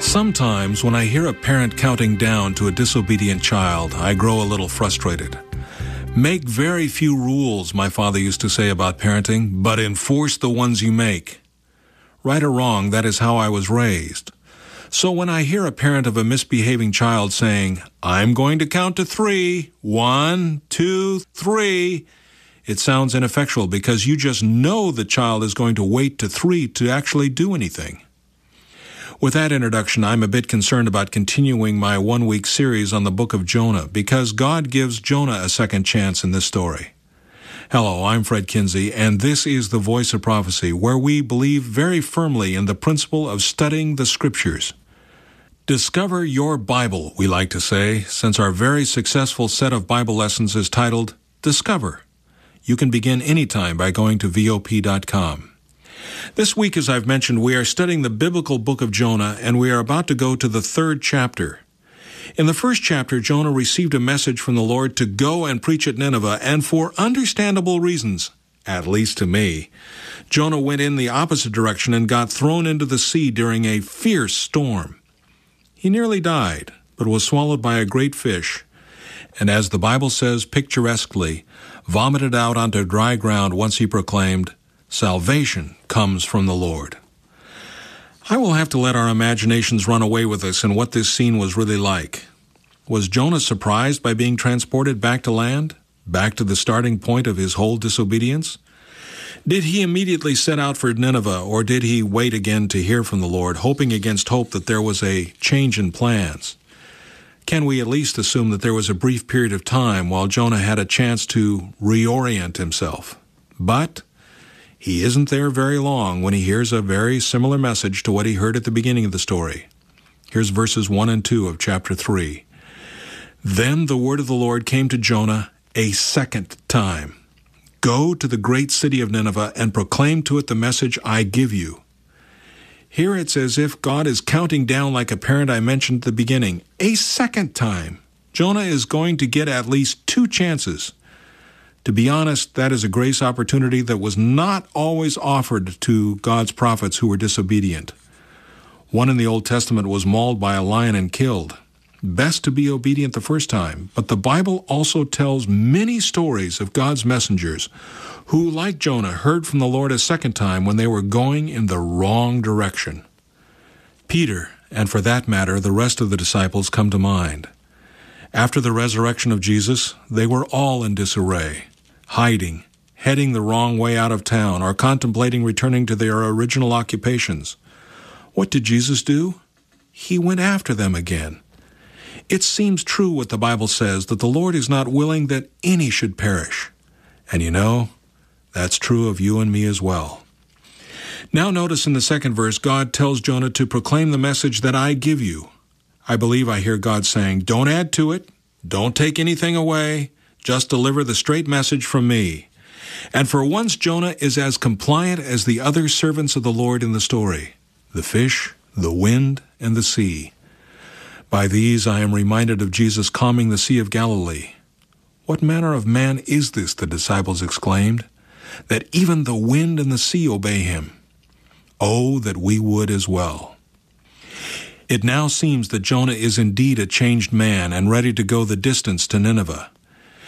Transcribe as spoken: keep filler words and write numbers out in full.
Sometimes when I hear a parent counting down to a disobedient child, I grow a little frustrated. Make very few rules, my father used to say about parenting, but enforce the ones you make. Right or wrong, that is how I was raised. So when I hear a parent of a misbehaving child saying, "I'm going to count to three, one, two, three," it sounds ineffectual because you just know the child is going to wait to three to actually do anything. With that introduction, I'm a bit concerned about continuing my one-week series on the book of Jonah because God gives Jonah a second chance in this story. Hello, I'm Fred Kinsey, and this is the Voice of Prophecy, where we believe very firmly in the principle of studying the Scriptures. Discover your Bible, we like to say, since our very successful set of Bible lessons is titled Discover. You can begin anytime by going to V O P dot com. This week, as I've mentioned, we are studying the biblical book of Jonah, and we are about to go to the third chapter. In the first chapter, Jonah received a message from the Lord to go and preach at Nineveh, and for understandable reasons, at least to me, Jonah went in the opposite direction and got thrown into the sea during a fierce storm. He nearly died, but was swallowed by a great fish, and as the Bible says picturesquely, vomited out onto dry ground once he proclaimed, "Salvation comes from the Lord." I will have to let our imaginations run away with us in what this scene was really like. Was Jonah surprised by being transported back to land, back to the starting point of his whole disobedience? Did he immediately set out for Nineveh, or did he wait again to hear from the Lord, hoping against hope that there was a change in plans? Can we at least assume that there was a brief period of time while Jonah had a chance to reorient himself? But he isn't there very long when he hears a very similar message to what he heard at the beginning of the story. Here's verses one and two of chapter three. Then the word of the Lord came to Jonah a second time. Go to the great city of Nineveh and proclaim to it the message I give you. Here it's as if God is counting down like a parent I mentioned at the beginning. A second time. Jonah is going to get at least two chances. To be honest, that is a grace opportunity that was not always offered to God's prophets who were disobedient. One in the Old Testament was mauled by a lion and killed. Best to be obedient the first time, but the Bible also tells many stories of God's messengers who, like Jonah, heard from the Lord a second time when they were going in the wrong direction. Peter, and for that matter, the rest of the disciples come to mind. After the resurrection of Jesus, they were all in disarray, hiding, heading the wrong way out of town, or contemplating returning to their original occupations. What did Jesus do? He went after them again. It seems true what the Bible says, that the Lord is not willing that any should perish. And you know, that's true of you and me as well. Now notice in the second verse, God tells Jonah to proclaim the message that I give you. I believe I hear God saying, don't add to it, don't take anything away, just deliver the straight message from me. And for once Jonah is as compliant as the other servants of the Lord in the story, the fish, the wind, and the sea. By these I am reminded of Jesus calming the Sea of Galilee. What manner of man is this, the disciples exclaimed, that even the wind and the sea obey him? Oh, that we would as well. It now seems that Jonah is indeed a changed man and ready to go the distance to Nineveh.